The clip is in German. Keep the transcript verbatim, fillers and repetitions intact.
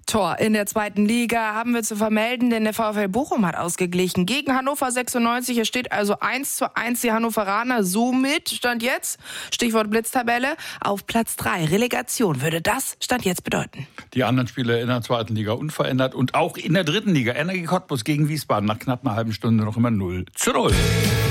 Tor in der zweiten Liga haben wir zu vermelden, denn der VfL Bochum hat ausgeglichen gegen Hannover sechsundneunzig. Es steht also eins zu eins, die Hannoveraner somit, Stand jetzt, Stichwort Blitztabelle, auf Platz drei. Relegation würde das Stand jetzt bedeuten. Die anderen Spiele in der zweiten Liga unverändert und auch in der dritten Liga. Energie Cottbus gegen Wiesbaden nach knapp einer halben Stunde noch immer null zu null.